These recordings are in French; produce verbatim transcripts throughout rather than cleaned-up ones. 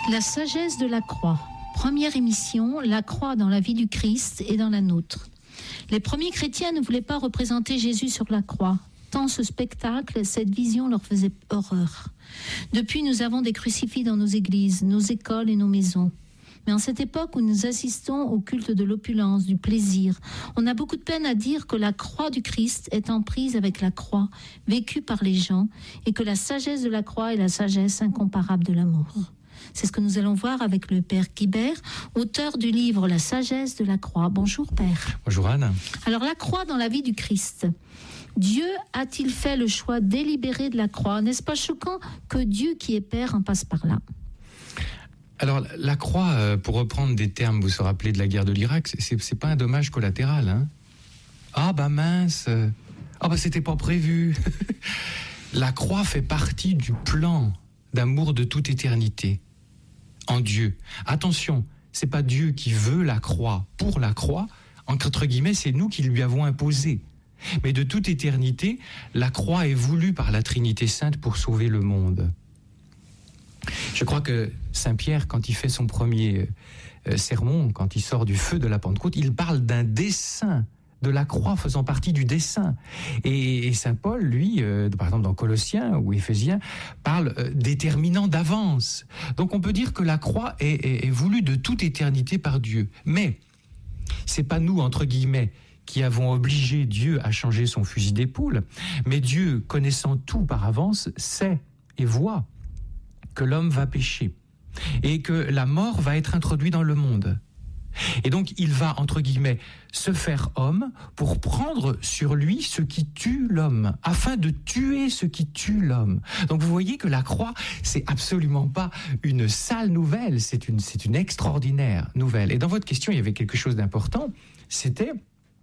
La sagesse de la croix. Première émission, la croix dans la vie du Christ et dans la nôtre. Les premiers chrétiens ne voulaient pas représenter Jésus sur la croix, tant ce spectacle, cette vision leur faisait horreur. Depuis, nous avons des crucifix dans nos églises, nos écoles et nos maisons. Mais en cette époque où nous assistons au culte de l'opulence, du plaisir, on a beaucoup de peine à dire que la croix du Christ est en prise avec la croix, vécue par les gens, et que la sagesse de la croix est la sagesse incomparable de l'amour. C'est ce que nous allons voir avec le Père Guibert, auteur du livre La sagesse de la croix. Bonjour Père. Bonjour Anne. Alors la croix dans la vie du Christ. Dieu a-t-il fait le choix délibéré de la croix ? N'est-ce pas choquant que Dieu qui est Père en passe par là ? Alors la croix, pour reprendre des termes, vous vous rappelez de la guerre de l'Irak, c'est, c'est pas un dommage collatéral. Hein ? Ah bah mince, ah bah c'était pas prévu. La croix fait partie du plan d'amour de toute éternité en Dieu. Attention, c'est pas Dieu qui veut la croix pour la croix, entre guillemets, c'est nous qui lui avons imposé. Mais de toute éternité, la croix est voulue par la Trinité Sainte pour sauver le monde. Je crois que Saint Pierre, quand il fait son premier euh, sermon, quand il sort du feu de la Pentecôte, il parle d'un dessein, de la croix faisant partie du dessein. Et, et Saint Paul, lui, euh, par exemple dans Colossiens ou Éphésiens, parle euh, déterminant d'avance. Donc on peut dire que la croix est, est, est voulue de toute éternité par Dieu. Mais c'est pas nous, entre guillemets, qui avons obligé Dieu à changer son fusil d'épaule, mais Dieu, connaissant tout par avance, sait et voit que l'homme va pécher et que la mort va être introduite dans le monde. Et donc, il va, entre guillemets, se faire homme pour prendre sur lui ce qui tue l'homme, afin de tuer ce qui tue l'homme. Donc, vous voyez que la croix, c'est absolument pas une sale nouvelle, c'est une, c'est une extraordinaire nouvelle. Et dans votre question, il y avait quelque chose d'important, c'était...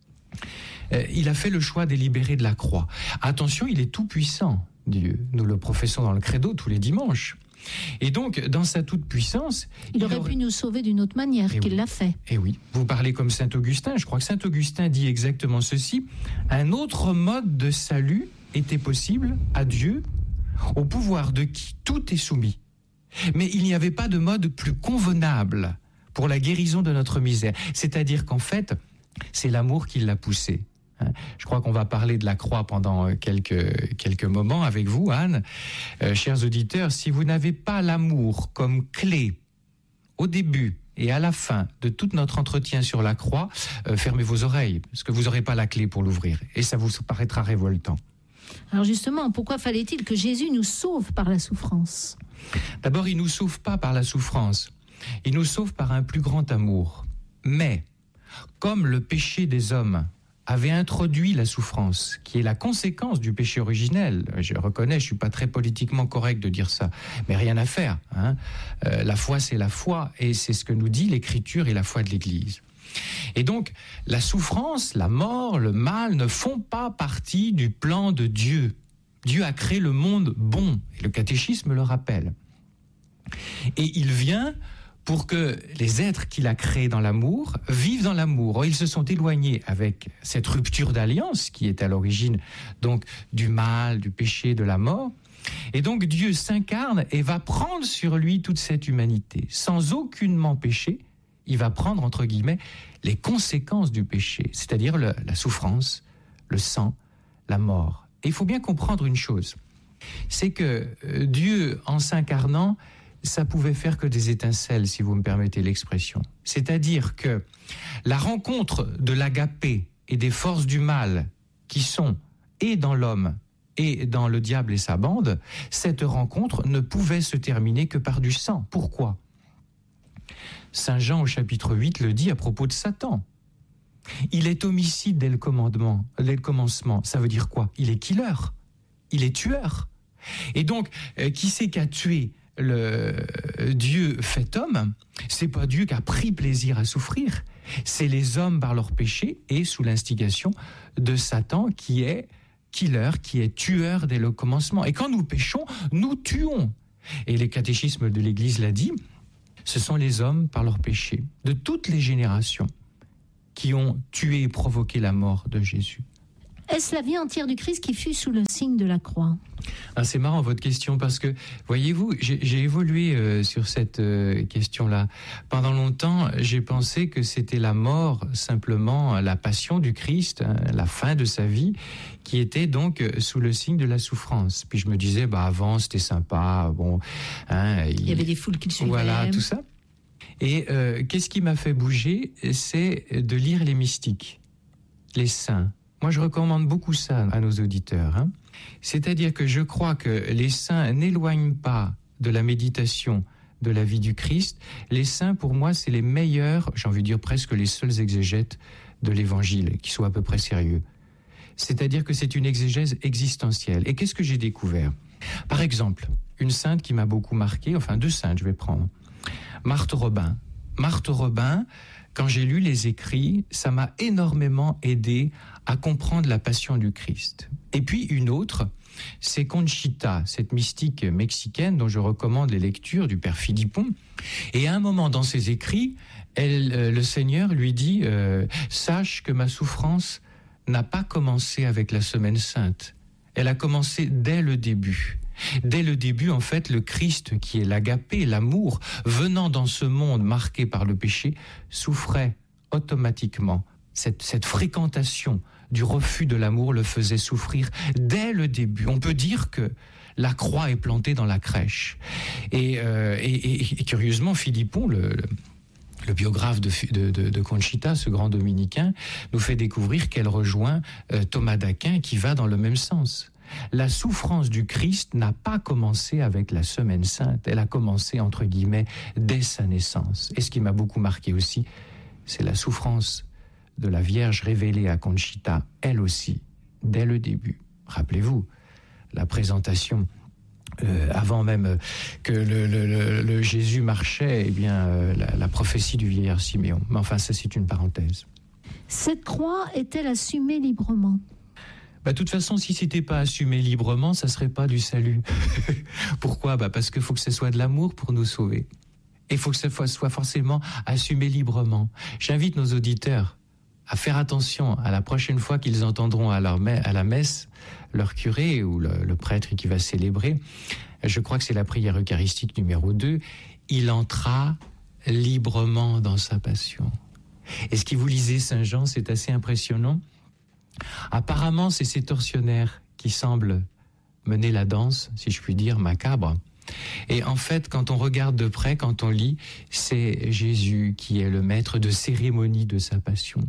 Euh, il a fait le choix délibéré de la croix. Attention, il est tout puissant, Dieu. Nous le professons dans le credo tous les dimanches. Et donc, dans sa toute-puissance... Il, il aurait, aurait pu nous sauver d'une autre manière et qu'il oui. l'a fait. Et oui, vous parlez comme saint Augustin. Je crois que saint Augustin dit exactement ceci. Un autre mode de salut était possible à Dieu, au pouvoir de qui tout est soumis. Mais il n'y avait pas de mode plus convenable pour la guérison de notre misère. C'est-à-dire qu'en fait, c'est l'amour qui l'a poussé. Je crois qu'on va parler de la croix pendant quelques, quelques moments avec vous, Anne. Euh, chers auditeurs, si vous n'avez pas l'amour comme clé au début et à la fin de tout notre entretien sur la croix, euh, fermez vos oreilles, parce que vous n'aurez pas la clé pour l'ouvrir, et ça vous paraîtra révoltant. Alors justement, pourquoi fallait-il que Jésus nous sauve par la souffrance ? D'abord, il ne nous sauve pas par la souffrance, il nous sauve par un plus grand amour. Mais, comme le péché des hommes avait introduit la souffrance, qui est la conséquence du péché originel. Je reconnais, je ne suis pas très politiquement correct de dire ça, mais rien à faire. Hein. Euh, la foi, c'est la foi, et c'est ce que nous dit l'Écriture et la foi de l'Église. Et donc, la souffrance, la mort, le mal ne font pas partie du plan de Dieu. Dieu a créé le monde bon, et le catéchisme le rappelle. Et il vient pour que les êtres qu'il a créés dans l'amour vivent dans l'amour. Or, ils se sont éloignés avec cette rupture d'alliance qui est à l'origine donc du mal, du péché, de la mort. Et donc Dieu s'incarne et va prendre sur lui toute cette humanité. Sans aucunement péché, il va prendre, entre guillemets, les conséquences du péché, c'est-à-dire le, la souffrance, le sang, la mort. Et il faut bien comprendre une chose, c'est que euh, Dieu, en s'incarnant, ça pouvait faire que des étincelles, si vous me permettez l'expression. C'est-à-dire que la rencontre de l'agapé et des forces du mal qui sont et dans l'homme et dans le diable et sa bande, cette rencontre ne pouvait se terminer que par du sang. Pourquoi ? Saint Jean au chapitre huit le dit à propos de Satan. Il est homicide dès le commandement, dès le commencement. Ça veut dire quoi ? Il est killer, il est tueur. Et donc, euh, qui c'est qui a tué le Dieu fait homme? C'est pas Dieu qui a pris plaisir à souffrir, c'est les hommes par leur péché et sous l'instigation de Satan qui est killer, qui est tueur dès le commencement. Et quand nous péchons, nous tuons. Et les catéchismes de l'Église l'a dit, ce sont les hommes par leur péché, de toutes les générations, qui ont tué et provoqué la mort de Jésus. Est-ce la vie entière du Christ qui fut sous le signe de la croix? Ah, c'est marrant votre question parce que, voyez-vous, j'ai, j'ai évolué euh, sur cette euh, question-là. Pendant longtemps, j'ai pensé que c'était la mort, simplement la passion du Christ, hein, la fin de sa vie, qui était donc euh, sous le signe de la souffrance. Puis je me disais, bah avant c'était sympa, bon, hein, il... il y avait des foules qui le suivaient. Voilà, tout ça. Et euh, qu'est-ce qui m'a fait bouger? C'est de lire les mystiques, les saints. Moi, je recommande beaucoup ça à nos auditeurs, hein. C'est-à-dire que je crois que les saints n'éloignent pas de la méditation de la vie du Christ. Les saints, pour moi, c'est les meilleurs, j'ai envie de dire presque les seuls exégètes de l'Évangile, qui soient à peu près sérieux. C'est-à-dire que c'est une exégèse existentielle. Et qu'est-ce que j'ai découvert? Par exemple, une sainte qui m'a beaucoup marqué, enfin deux saintes, je vais prendre. Marthe Robin. Marthe Robin, quand j'ai lu les écrits, ça m'a énormément aidé à comprendre la passion du Christ. Et puis une autre, c'est Conchita, cette mystique mexicaine dont je recommande les lectures du père Philippon. Et à un moment dans ses écrits, elle, euh, le Seigneur lui dit euh, « Sache que ma souffrance n'a pas commencé avec la Semaine Sainte. Elle a commencé dès le début. » Dès le début, en fait, le Christ, qui est l'agapé, l'amour, venant dans ce monde marqué par le péché, souffrait automatiquement. Cette, cette fréquentation du refus de l'amour le faisait souffrir dès le début. On peut dire que la croix est plantée dans la crèche. Et, euh, et, et, et curieusement, Philippon, le, le, le biographe de, de, de, de Conchita, ce grand dominicain, nous fait découvrir qu'elle rejoint euh, Thomas d'Aquin, qui va dans le même sens. La souffrance du Christ n'a pas commencé avec la Semaine Sainte, elle a commencé, entre guillemets, dès sa naissance. Et ce qui m'a beaucoup marqué aussi, c'est la souffrance de la Vierge révélée à Conchita, elle aussi, dès le début. Rappelez-vous, la présentation, euh, avant même que le, le, le, le Jésus marchait, eh bien, euh, la, la prophétie du vieillard Siméon. Mais enfin, ça, c'est une parenthèse. Cette croix est-elle assumée librement ? Bah, de toute façon, si c'était pas assumé librement, ça serait pas du salut. Pourquoi ? Bah, parce qu'il faut que ce soit de l'amour pour nous sauver. Et il faut que ce soit forcément assumé librement. J'invite nos auditeurs à faire attention à la prochaine fois qu'ils entendront à, leur me- à la messe leur curé ou le, le prêtre qui va célébrer. Je crois que c'est la prière eucharistique numéro deux. Il entra librement dans sa passion. Et ce qui vous lisez Saint Jean, c'est assez impressionnant. Apparemment, c'est ces tortionnaires qui semblent mener la danse, si je puis dire, macabre. Et en fait, quand on regarde de près, quand on lit, c'est Jésus qui est le maître de cérémonie de sa passion.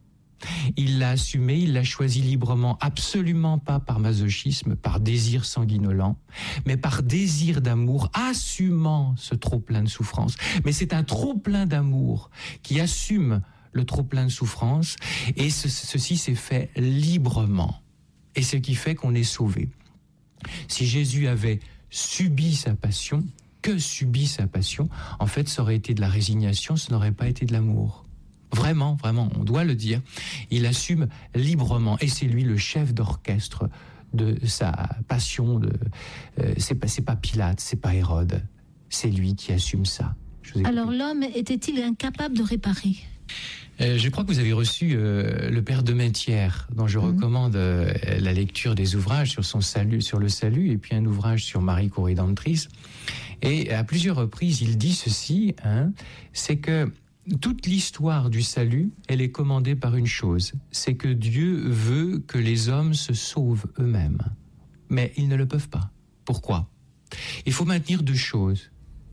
Il l'a assumé, il l'a choisi librement, absolument pas par masochisme, par désir sanguinolent, mais par désir d'amour, assumant ce trop-plein de souffrance. Mais c'est un trop-plein d'amour qui assume le trop-plein de souffrance, et ce, ceci s'est fait librement. Et ce qui fait qu'on est sauvé. Si Jésus avait subi sa passion, que subi sa passion, en fait, ça aurait été de la résignation, ce n'aurait pas été de l'amour. Vraiment, vraiment, on doit le dire. Il assume librement, et c'est lui le chef d'orchestre de sa passion. De, euh, c'est pas, c'est pas Pilate, c'est pas Hérode, c'est lui qui assume ça. Alors l'homme était-il incapable de réparer ? Euh, je crois que vous avez reçu euh, le père de Mainthière, dont je mmh. recommande euh, la lecture des ouvrages sur son salut, sur le salut, et puis un ouvrage sur Marie Corrédentrice. Et à plusieurs reprises, il dit ceci, hein, c'est que toute l'histoire du salut, elle est commandée par une chose, c'est que Dieu veut que les hommes se sauvent eux-mêmes. Mais ils ne le peuvent pas. Pourquoi ? Il faut maintenir deux choses.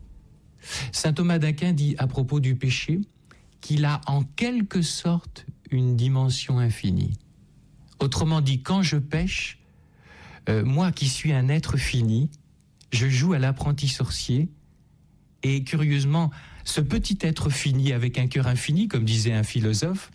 Saint Thomas d'Aquin dit à propos du péché qu'il a en quelque sorte une dimension infinie. Autrement dit, quand je pêche, euh, moi qui suis un être fini, je joue à l'apprenti sorcier, et curieusement, ce petit être fini avec un cœur infini, comme disait un philosophe,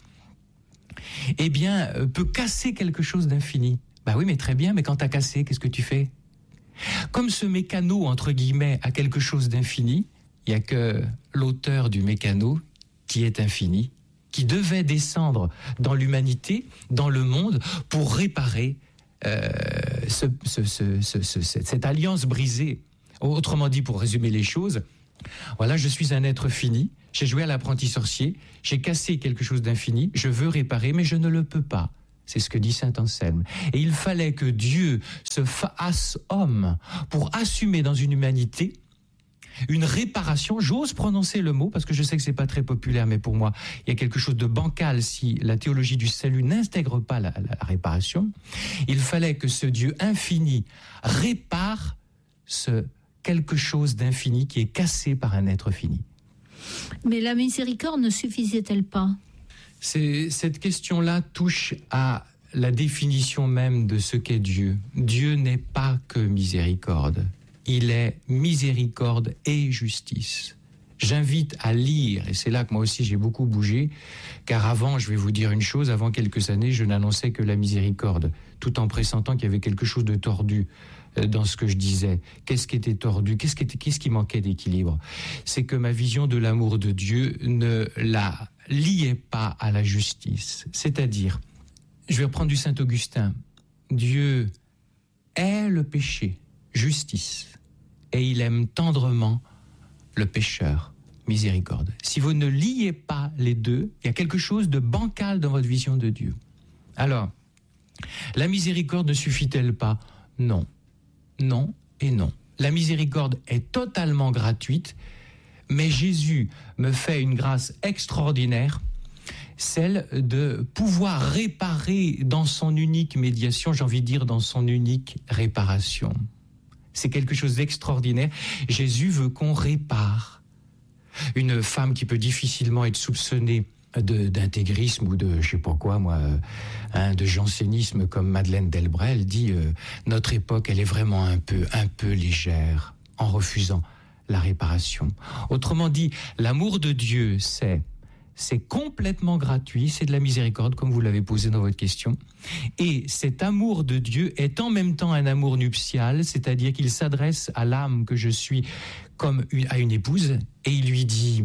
eh bien, euh, peut casser quelque chose d'infini. Bah oui, mais très bien, mais quand t'as cassé, qu'est-ce que tu fais ? Comme ce mécano, entre guillemets, a quelque chose d'infini, il n'y a que l'auteur du mécano qui est infini, qui devait descendre dans l'humanité, dans le monde, pour réparer euh, ce, ce, ce, ce, ce, cette alliance brisée. Autrement dit, pour résumer les choses, voilà, je suis un être fini, j'ai joué à l'apprenti sorcier, j'ai cassé quelque chose d'infini, je veux réparer, mais je ne le peux pas. C'est ce que dit saint Anselme. Et il fallait que Dieu se fasse homme pour assumer dans une humanité une réparation. J'ose prononcer le mot parce que je sais que c'est pas très populaire, mais pour moi, il y a quelque chose de bancal si la théologie du salut n'intègre pas la, la, la réparation. Il fallait que ce Dieu infini répare ce quelque chose d'infini qui est cassé par un être fini. Mais la miséricorde ne suffisait-elle pas ? C'est, cette question-là touche à la définition même de ce qu'est Dieu. Dieu n'est pas que miséricorde. Il est miséricorde et justice. J'invite à lire, et c'est là que moi aussi j'ai beaucoup bougé, car avant, je vais vous dire une chose, avant quelques années, je n'annonçais que la miséricorde, tout en pressentant qu'il y avait quelque chose de tordu dans ce que je disais. Qu'est-ce qui était tordu ? Qu'est-ce qui, était, qu'est-ce qui manquait d'équilibre ? C'est que ma vision de l'amour de Dieu ne la liait pas à la justice. C'est-à-dire, je vais reprendre du Saint Augustin, Dieu est le péché, justice, et il aime tendrement le pécheur, miséricorde. Si vous ne liez pas les deux, il y a quelque chose de bancal dans votre vision de Dieu. Alors, la miséricorde ne suffit-elle pas ? Non. Non et non. La miséricorde est totalement gratuite, mais Jésus me fait une grâce extraordinaire, celle de pouvoir réparer dans son unique médiation, j'ai envie de dire dans son unique réparation. C'est quelque chose d'extraordinaire. Jésus veut qu'on répare. Une femme qui peut difficilement être soupçonnée de, d'intégrisme ou de, je sais pas quoi, moi, hein, de jansénisme comme Madeleine Delbrel dit euh, notre époque, elle est vraiment un peu, un peu légère en refusant la réparation. Autrement dit, l'amour de Dieu, c'est c'est complètement gratuit, c'est de la miséricorde, comme vous l'avez posé dans votre question. Et cet amour de Dieu est en même temps un amour nuptial, c'est-à-dire qu'il s'adresse à l'âme que je suis comme une, à une épouse, et il lui dit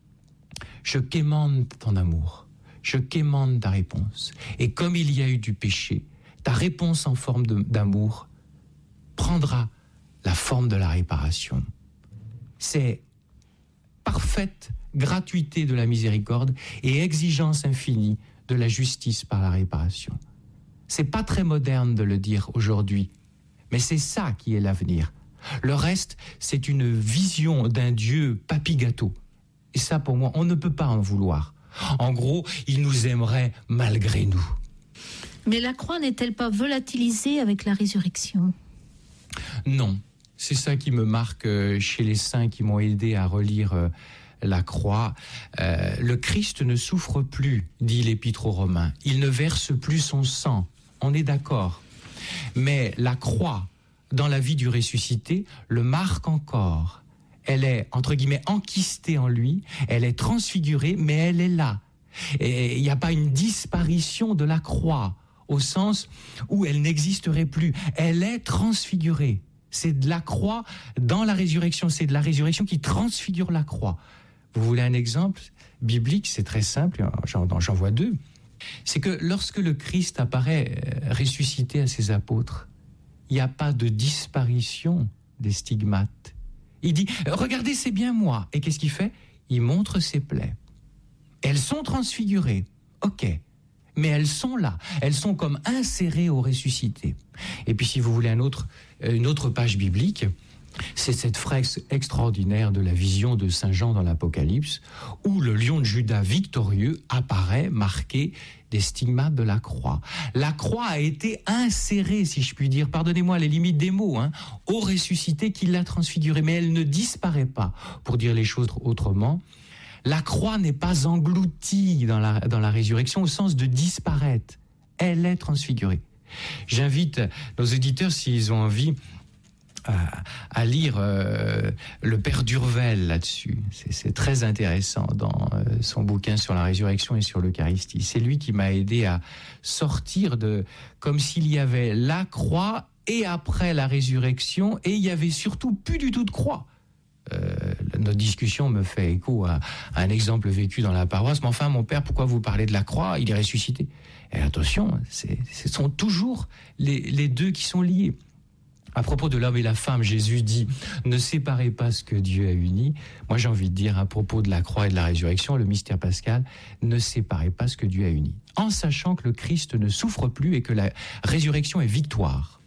« Je quémande ton amour, je quémande ta réponse. Et comme il y a eu du péché, ta réponse en forme de, d'amour prendra la forme de la réparation. » C'est parfaite gratuité de la miséricorde et exigence infinie de la justice par la réparation. C'est pas très moderne de le dire aujourd'hui, mais c'est ça qui est l'avenir. Le reste, c'est une vision d'un Dieu papy-gâteau. Et ça, pour moi, on ne peut pas en vouloir. En gros, il nous aimerait malgré nous. Mais la croix n'est-elle pas volatilisée avec la résurrection ? Non. C'est ça qui me marque chez les saints qui m'ont aidé à relire la croix. Euh, le Christ ne souffre plus, dit l'Épître aux Romains. Il ne verse plus son sang. On est d'accord. Mais la croix, dans la vie du ressuscité, le marque encore. Elle est, entre guillemets, enquistée en lui. Elle est transfigurée, mais elle est là. Et il n'y a pas une disparition de la croix, au sens où elle n'existerait plus. Elle est transfigurée. C'est de la croix dans la résurrection. C'est de la résurrection qui transfigure la croix. Vous voulez un exemple biblique? C'est très simple, j'en, j'en vois deux. C'est que lorsque le Christ apparaît ressuscité à ses apôtres, il n'y a pas de disparition des stigmates. Il dit, regardez, c'est bien moi. Et qu'est-ce qu'il fait? Il montre ses plaies. Elles sont transfigurées, ok, mais elles sont là. Elles sont comme insérées au ressuscité. Et puis si vous voulez un autre, une autre page biblique, c'est cette fresque extraordinaire de la vision de Saint Jean dans l'Apocalypse, où le lion de Juda victorieux apparaît marqué des stigmates de la croix. La croix a été insérée, si je puis dire, pardonnez-moi les limites des mots, hein, au ressuscité qui l'a transfiguré, mais elle ne disparaît pas. Pour dire les choses autrement, la croix n'est pas engloutie dans la, dans la résurrection au sens de disparaître. Elle est transfigurée. J'invite nos auditeurs, s'ils ont envie, à, à lire euh, le Père Durvel là-dessus. C'est, c'est très intéressant dans euh, son bouquin sur la résurrection et sur l'Eucharistie. C'est lui qui m'a aidé à sortir de... comme s'il y avait la croix et après la résurrection, et il y avait surtout plus du tout de croix. Euh, notre discussion me fait écho à, à un exemple vécu dans la paroisse. Mais enfin, mon père, pourquoi vous parlez de la croix? Il est ressuscité. Et attention, c'est, ce sont toujours les, les deux qui sont liés. À propos de l'homme et la femme, Jésus dit « Ne séparez pas ce que Dieu a uni ». Moi, j'ai envie de dire à propos de la croix et de la résurrection, le mystère pascal, ne séparez pas ce que Dieu a uni. En sachant que le Christ ne souffre plus et que la résurrection est victoire.